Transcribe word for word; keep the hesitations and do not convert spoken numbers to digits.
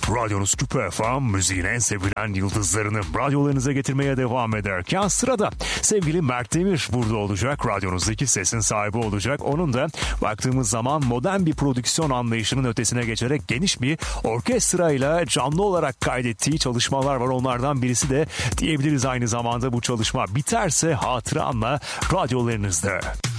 Radyonuz Küpe F M, müziğin en sevilen yıldızlarını radyolarınıza getirmeye devam ederken sırada sevgili Mert Demir burada olacak. Radyonuzdaki sesin sahibi olacak. Onun da baktığımız zaman modern bir prodüksiyon anlayışının ötesine geçerek geniş bir orkestrayla canlı olarak kaydettiği çalışmalar var. Onlardan birisi de diyebiliriz aynı zamanda bu çalışma biterse hatıranla radyolarınızda.